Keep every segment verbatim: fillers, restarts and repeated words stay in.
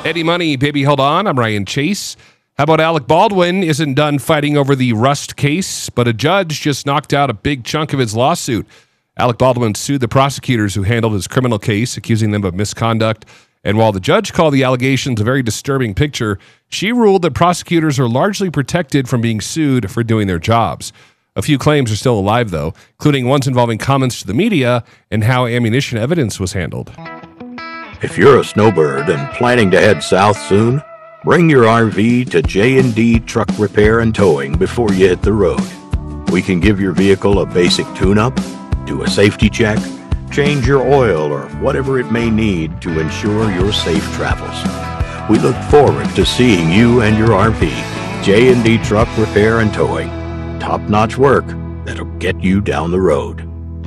Eddie Money, baby, hold on. I'm Ryan Chase. How about Alec Baldwin isn't done fighting over the Rust case, but a judge just knocked out a big chunk of his lawsuit. Alec Baldwin sued the prosecutors who handled his criminal case, accusing them of misconduct. And while the judge called the allegations a very disturbing picture, she ruled that prosecutors are largely protected from being sued for doing their jobs. A few claims are still alive, though, including ones involving comments to the media and how ammunition evidence was handled. If you're a snowbird and planning to head south soon, bring your R V to J and D Truck Repair and Towing before you hit the road. We can give your vehicle a basic tune-up, do a safety check, change your oil, or whatever it may need to ensure your safe travels. We look forward to seeing you and your R V. J and D Truck Repair and Towing. Top-notch work that'll get you down the road.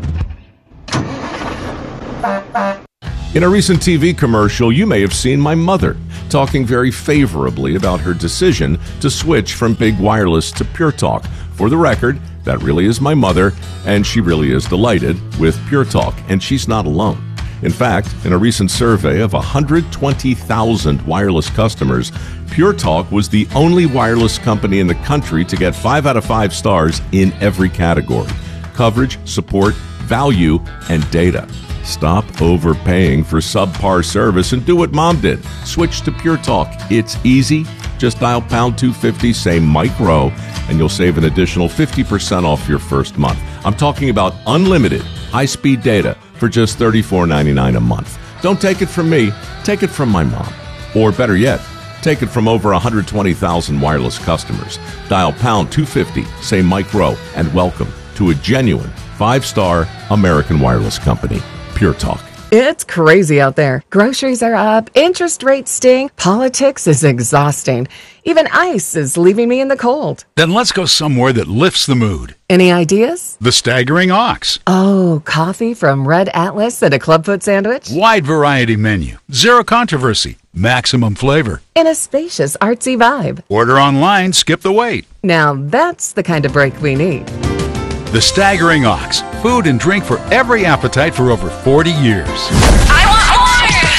In a recent T V commercial, you may have seen my mother talking very favorably about her decision to switch from Big Wireless to Pure Talk. For the record, that really is my mother, and she really is delighted with Pure Talk, and she's not alone. In fact, in a recent survey of one hundred twenty thousand wireless customers, Pure Talk was the only wireless company in the country to get five out of five stars in every category: coverage, support, value, and data. Stop overpaying for subpar service and do what Mom did. Switch to Pure Talk. It's easy. Just dial pound two fifty, say Mike Rowe, and you'll save an additional fifty percent off your first month. I'm talking about unlimited high-speed data for just thirty-four ninety-nine a month. Don't take it from me. Take it from my mom. Or better yet, take it from over one hundred twenty thousand wireless customers. Dial pound two fifty, say Mike Rowe, and welcome to a genuine five-star American wireless company. Pure Talk. It's crazy out there. Groceries are up, interest rates sting, politics is exhausting. Even ice is leaving me in the cold. Then let's go somewhere that lifts the mood. Any ideas? The Staggering Ox. Oh, coffee from Red Atlas and a Clubfoot sandwich? Wide variety menu. Zero controversy. Maximum flavor. In a spacious, artsy vibe. Order online, skip the wait. Now that's the kind of break we need. The Staggering Ox. Food and drink for every appetite for over forty years.